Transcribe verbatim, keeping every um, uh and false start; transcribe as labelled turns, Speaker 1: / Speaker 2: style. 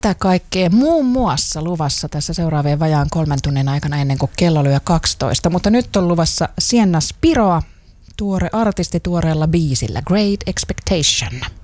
Speaker 1: Mitä kaikkea muun muassa luvassa tässä seuraavien vajaan kolmen tunnin aikana ennen kuin kello lyö kaksitoista. Mutta nyt on luvassa Sienna Spiroa, tuore artisti tuoreella biisillä Great Expectation.